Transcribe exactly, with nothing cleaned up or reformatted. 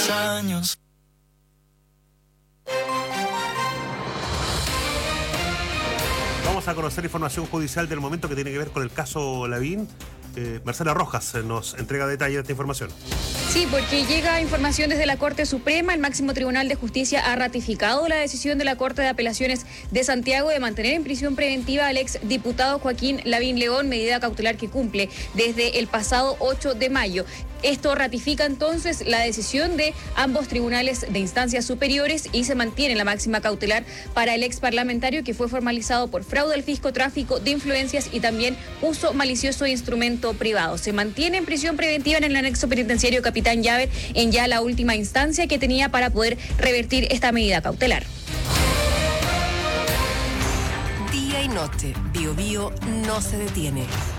tantos años. Vamos a conocer información judicial del momento que tiene que ver con el caso Lavín. Eh, Marcela Rojas nos entrega detalles de esta información. Sí, porque llega información desde la Corte Suprema. El máximo Tribunal de Justicia ha ratificado la decisión de la Corte de Apelaciones de Santiago de mantener en prisión preventiva al ex diputado Joaquín Lavín León, medida cautelar que cumple desde el pasado ocho de mayo. Esto ratifica entonces la decisión de ambos tribunales de instancias superiores y se mantiene la máxima cautelar para el ex parlamentario que fue formalizado por fraude al fisco, tráfico de influencias y también uso malicioso de instrumento privado. Se mantiene en prisión preventiva en el anexo penitenciario Capitán Llaver en ya la última instancia que tenía para poder revertir esta medida cautelar. Día y noche, Bio Bio no se detiene.